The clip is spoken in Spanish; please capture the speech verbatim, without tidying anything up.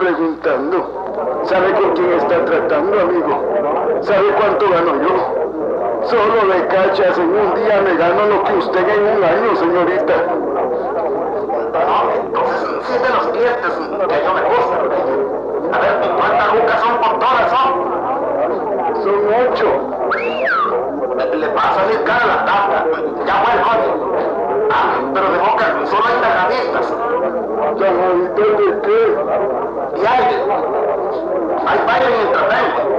preguntando? ¿Sabe con quién está tratando, amigo? ¿Sabe cuánto gano yo? Solo de cachas en un día me gano lo que usted en un año, señorita. No, entonces sí es de los clientes que yo me gusta. A ver, ¿cuántas lucas son por todas son? Son ocho. Le, le va a salir cara la tabla. Ya fue el coño. Ah, pero de boca solo hay tajaditas. ¿Tajaditas de qué? Y hay, hay baile y entretengo.